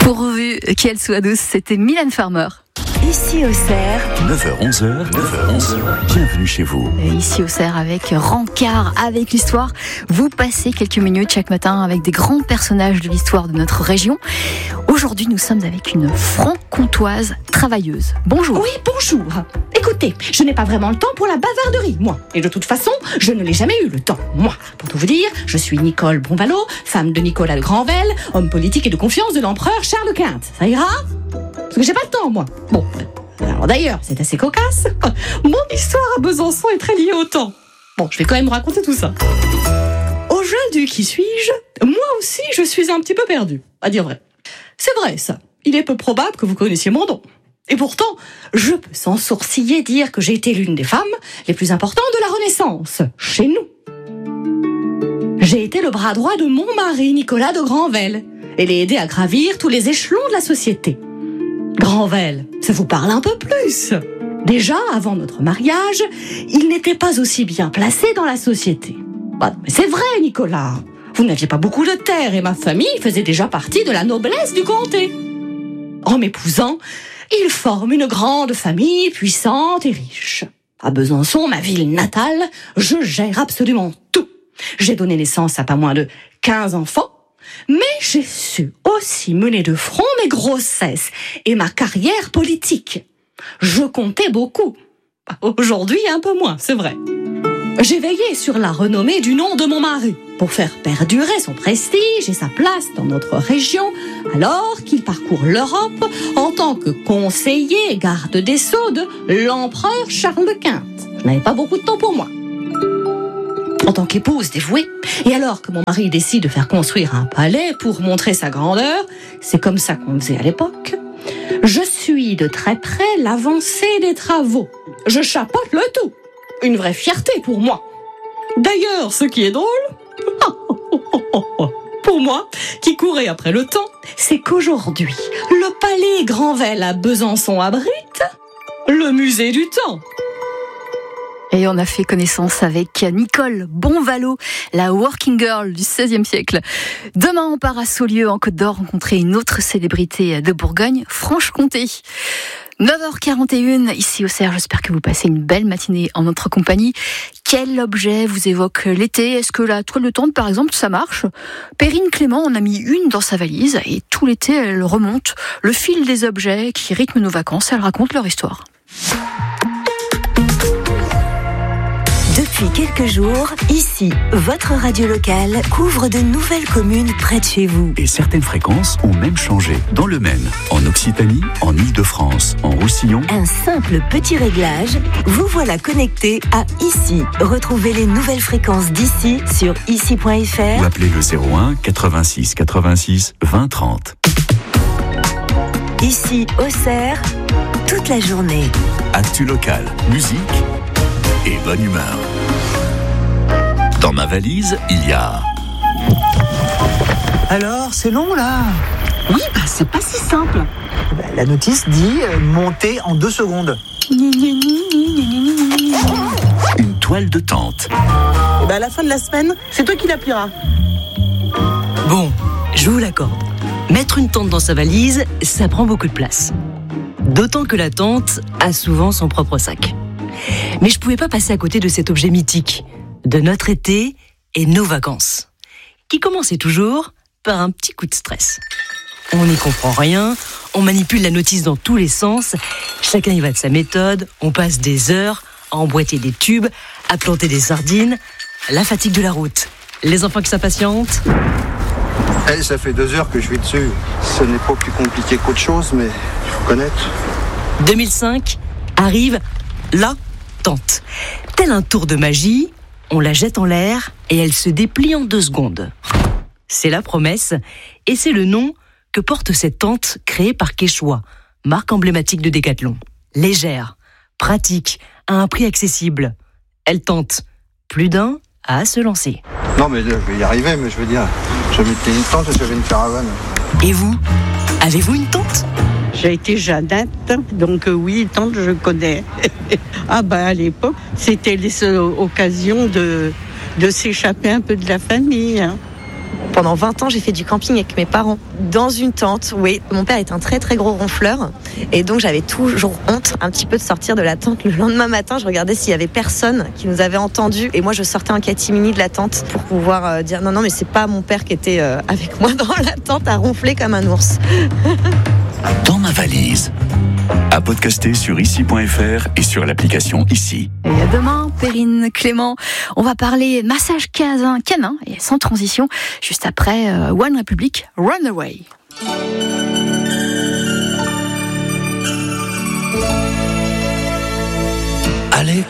Pourvu qu'elle soit douce, c'était Mylène Farmer. Ici au Cerf, 9h-11h, bienvenue chez vous. Ici au Cerf avec Rancard, avec l'histoire. Vous passez quelques minutes chaque matin avec des grands personnages de l'histoire de notre région. Aujourd'hui, nous sommes avec une franc-comtoise travailleuse. Bonjour. Oui, bonjour. Écoutez, je n'ai pas vraiment le temps pour la bavarderie, moi. Et de toute façon, je ne l'ai jamais eu le temps, moi. Pour tout vous dire, je suis Nicole Bonvalot, femme de Nicolas de Granvelle, homme politique et de confiance de l'empereur Charles Quint. Ça ira ? Parce que j'ai pas le temps, moi. Bon, alors d'ailleurs, c'est assez cocasse. Mon histoire à Besançon est très liée au temps. Bon, je vais quand même raconter tout ça. Au jeune qui suis-je ? Moi aussi, je suis un petit peu perdue, à dire vrai. C'est vrai, ça. Il est peu probable que vous connaissiez mon nom. Et pourtant, je peux sans sourciller dire que j'ai été l'une des femmes les plus importantes de la Renaissance, chez nous. J'ai été le bras droit de mon mari, Nicolas de Granvelle, et l'ai aidé à gravir tous les échelons de la société. Granvelle, ça vous parle un peu plus. Déjà, avant notre mariage, il n'était pas aussi bien placé dans la société. Bah, mais c'est vrai, Nicolas. Vous n'aviez pas beaucoup de terre et ma famille faisait déjà partie de la noblesse du comté. En m'épousant, il forme une grande famille puissante et riche. À Besançon, ma ville natale, je gère absolument tout. J'ai donné naissance à pas moins de 15 enfants. Mais j'ai su aussi mener de front mes grossesses et ma carrière politique. Je comptais beaucoup. Aujourd'hui, un peu moins, c'est vrai. J'ai veillé sur la renommée du nom de mon mari pour faire perdurer son prestige et sa place dans notre région alors qu'il parcourt l'Europe en tant que conseiller et garde des sceaux de l'empereur Charles Quint. Je n'avais pas beaucoup de temps pour moi. En tant qu'épouse dévouée, et alors que mon mari décide de faire construire un palais pour montrer sa grandeur, c'est comme ça qu'on faisait à l'époque, je suis de très près l'avancée des travaux. Je chapeaute le tout. Une vraie fierté pour moi. D'ailleurs, ce qui est drôle, pour moi, qui courais après le temps, c'est qu'aujourd'hui, le palais Granvelle à Besançon abrite le musée du temps. Et on a fait connaissance avec Nicole Bonvalot, la working girl du XVIe siècle. Demain, on part à Saulieu, en Côte d'Or, rencontrer une autre célébrité de Bourgogne, Franche-Comté. 9h41, ici au Cerf, j'espère que vous passez une belle matinée en notre compagnie. Quel objet vous évoque l'été ? Est-ce que la toile de tente, par exemple, ça marche ? Perrine Clément en a mis une dans sa valise et tout l'été, elle remonte le fil des objets qui rythment nos vacances. Elle raconte leur histoire. depuis quelques jours, ici, votre radio locale couvre de nouvelles communes près de chez vous. Et certaines fréquences ont même changé. Dans le Maine, en Occitanie, en Île-de-France, en Roussillon. Un simple petit réglage, vous voilà connecté à Ici. Retrouvez les nouvelles fréquences d'ici sur ici.fr Ou appelez le 01 86 86 20 30. Ici, au Cerf, toute la journée. Actu local, musique et bonne humeur. Dans ma valise, il y a... Alors, c'est long là? Oui, c'est pas si simple. La notice dit monter en 2 secondes. Une toile de tente. À la fin de la semaine, c'est toi qui l'appuieras. Bon, je vous l'accorde. Mettre une tente dans sa valise, ça prend beaucoup de place. D'autant que la tente a souvent son propre sac. Mais je pouvais pas passer à côté de cet objet mythique, de notre été et nos vacances, qui commençait toujours par un petit coup de stress. On n'y comprend rien, on manipule la notice dans tous les sens, chacun y va de sa méthode, on passe des heures à emboîter des tubes, à planter des sardines, la fatigue de la route. Les enfants qui s'impatientent. Ça fait 2 heures que je suis dessus. Ce n'est pas plus compliqué qu'autre chose, mais il faut connaître. 2005 arrive la tente. Tel un tour de magie, on la jette en l'air et elle se déplie en 2 secondes. C'est la promesse et c'est le nom que porte cette tente créée par Quechua, marque emblématique de Décathlon. Légère, pratique, à un prix accessible. Elle tente plus d'un à se lancer. Non, mais là, je vais y arriver, mais je veux dire, je mettais une tente et j'avais une caravane. Et vous, avez-vous une tente ? J'ai été Jeannette, donc oui, tante, je connais. À l'époque, c'était l'occasion de s'échapper un peu de la famille. Pendant 20 ans, j'ai fait du camping avec mes parents. Dans une tente, oui. Mon père est un très très gros ronfleur. Et donc j'avais toujours honte un petit peu de sortir de la tente. Le lendemain matin, je regardais s'il y avait personne qui nous avait entendus. Et moi, je sortais en catimini de la tente pour pouvoir dire non, mais c'est pas mon père qui était avec moi dans la tente à ronfler comme un ours. Dans ma valise. À podcaster sur ici.fr et sur l'application Ici. Et à demain, Perrine, Clément. On va parler massage canin et sans transition, juste après One Republic, Runaway.